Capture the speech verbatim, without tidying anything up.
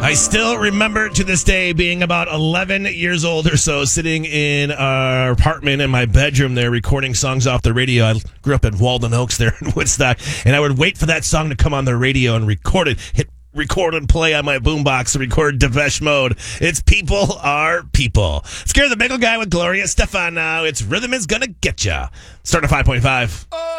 I still remember to this day being about eleven years old or so, sitting in our apartment in my bedroom there, recording songs off the radio. I grew up in Walden Oaks there in Woodstock, and I would wait for that song to come on the radio and record it, hit record and play on my boombox and record Depeche Mode. It's People Are People. Scare the Bagel Guy with Gloria Stefan now. It's Rhythm Is Gonna Get Ya. Starting at five point five.